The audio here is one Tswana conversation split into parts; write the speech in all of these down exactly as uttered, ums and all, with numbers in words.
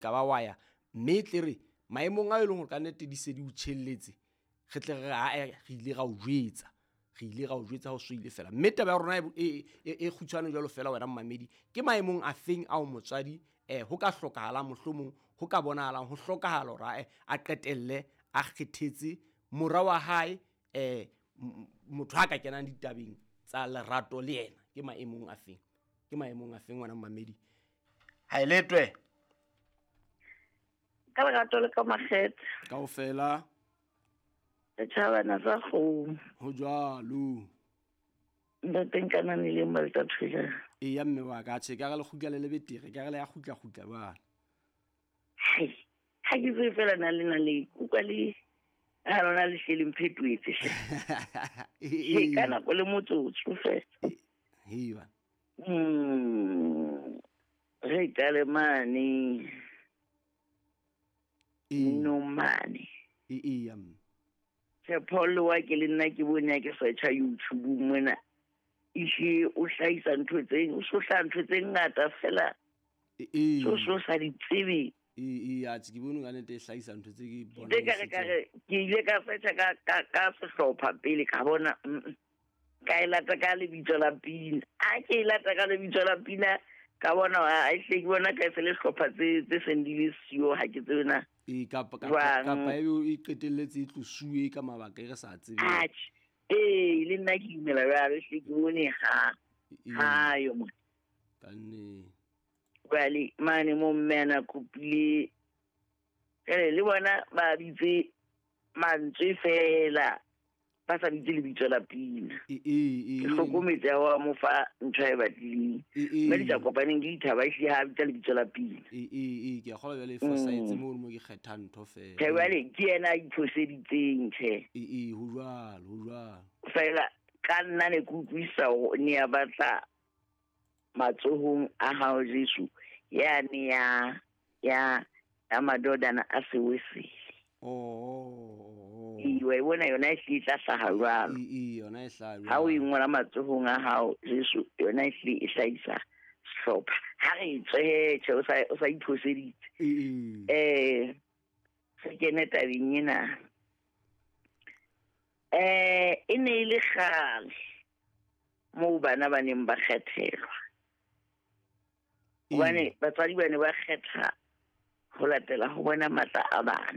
ka ba wa ya mme tle re maemong a e leng gore ka nnete di se di o tšhelletse ge tle re a re ile ga o jwetsa re ile ga o jwetsa go swile fela mme taba ya rona e e khutshwane jalo fela wena mmamedi ke maemong a feng ao motswadi eh ho ka hlokahala mohlomong ho ka bonahalang ho hlokahala hore a qetelle a kgethetse mora wa hae eh motho ha ka kenang ditabeng tsa lerato le yena ke maemong a feng ke maemong a feng ngwana mmamedi ha eletwe ka lerato le ka makgethe kaofela e thabana sa go ho jalo nda tenkana ni le malta thuja e ya mme wa ka tse ka le khutla le betere ka le ya khutla khutla ba hai ha ke se fela na le na le uka le a rona le shele mphetwetse e kana go le motsotso fela he ba mm re tale mani no mani e e ya se Paul wa ke le nna ke bonya ke search YouTube mona ishi o hlaisa ntho tse o so hla ntho tse ngata fela e so so sa di tsebe e e ya ke bone ga nete hlaisa ntho tse ke bona ke ka ka ke ile ka search ka ka ka sehlopha pele ka bona ka ilata ka le bitso la pina a ke ilata ka le bitso la pina ka bona a hle ke bona ka se le sehlopha tse tse sendile sio ha ke tsena e ka ka ka pa e qetelletse e tlosuwe ka mabaka re sa tsebe eh le nna ke imela ba re hle ke bone ha ha yo mo kanne bali mane mo mmena kupile kele le bona ba bitse mantswe fela ba sa bitse le bitso la pina e e e hlokometse wa mo fa ntho e batlile mme di tla kopaneng di thaba shi ha bitse le bitso la pina e e e ke gola bjale fosaetse mo mo ke kgetha ntho fela ke bale ke ena a iphoseditseng che e e ho jwalo ho jwalo fela ka nna ne ku kwisa ne ya batla matsohong a hao Jesu yani ya ya amadodana asewesi oh iwe bona yona e tla hlahalwa e yona e hlahalwa ha o ingwala matsohong a hao Jesu yona e e hlaisa hlopha ha re tshehe o sa o sa iphoseditse eh se kene tabeng ena eh ene ile khale mo bana ba neng ba kgethelwa bane batswadi ba ne ba kgetha ho latela ho bona matla a bana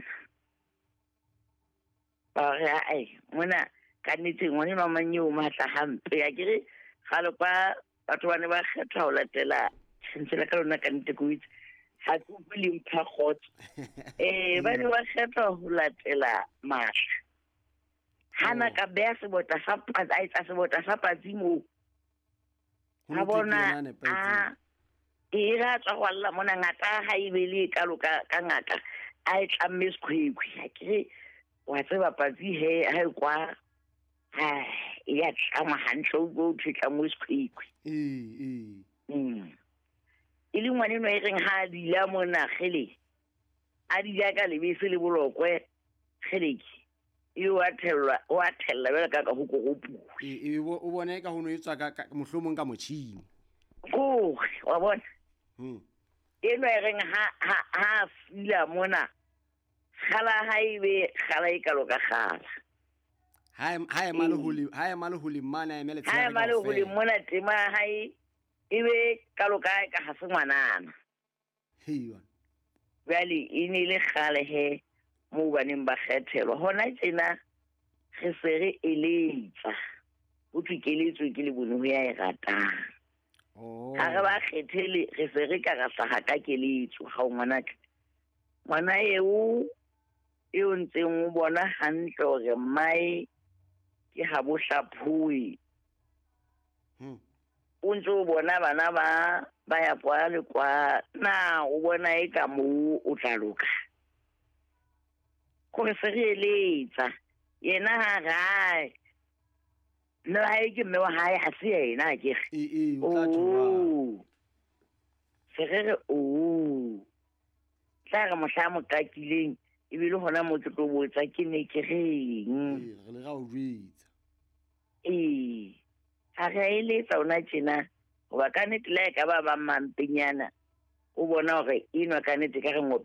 ba re ai mona ka nnete ngwane wa manyo matla hampe ya kire galo pa batho ba ne ba kgetha ho latela tsentse la ka lona ka nnete go itse ha go bile mpha khot eh ba ne ba kgetha ho latela matla hana ka bea se bota sa patsa a itsa se bota sa patsi mo ha bona a e ra tswa walla mona ngata ha e bele ka loka ka ngaka a e tlamme skhwekwi ha ke wa tseba patsi he ha kwa ha ya tlama hantle go thitla mo skhwekwi eh eh mm ile ngwane no e reng ha di la mona gele a di ja ka lebese le bolokwe geleki e wa thella wa thella bela ka ka hoko gopu e o bona ka hono e tswa ka mohlomong ka motšhini ko wa bona hm eno e reng ha ha ha fila mona khala haibe khala e kalo ka khala ha ha male huli ha male huli mana emele tsaya ha male huli mona tema hai ibe kalo ka ka ha se ngwanana heiwa bali ini le khale he mo baneng ba kgethelwa hona tsena re se re eletsa o tikeletso ke le bone ho ya e ratang oh ha ba kgethele re se re ka ga sa ka keletso ha ngwana ngwana eo e o ntseng o bona hantle hore mai ke ha bo hlaphui hm o ntse o bona bana ba ba ya kwa le kwa na o bona e ka mo o tla loka go se re eletsa yena ha gae no hae ke me wa hae ha se yena ke e e o tla tshwa se re o tla ga mohlamo ka kileng e bile hona mo ke tlo botsa ke ne ke reng re le ga o jwetsa eh ha re eletsa ona tjena go ba ka nnete le ka ba ba mampenyana o bona gore e nwa ka nnete ka re